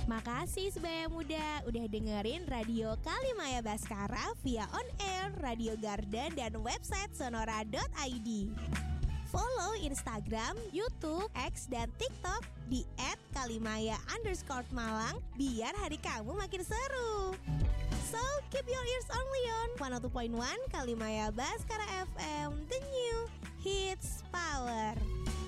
Makasih sebaya muda udah dengerin Radio Kalimaya Baskara via on air, Radio Garden, dan website sonora.id. Follow Instagram, YouTube, X, dan TikTok di @kalimaya_Malang biar hari kamu makin seru. So, keep your ears only on 102.1 Kalimaya Baskara FM, the new hits power.